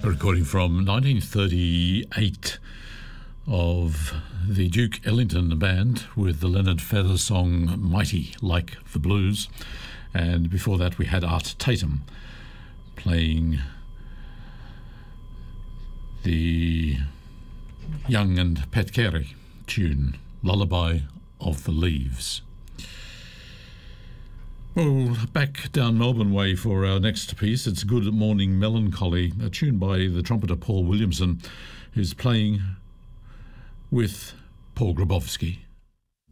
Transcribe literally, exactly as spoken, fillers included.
A recording from nineteen thirty-eight of the Duke Ellington Band with the Leonard Feather song Mighty Like the Blues. And before that we had Art Tatum playing the Young and Pat Carey tune, Lullaby of the Leaves. Well, back down Melbourne way for our next piece. It's Good Morning Melancholy, a tune by the trumpeter Paul Williamson, who's playing with Paul Grabowski.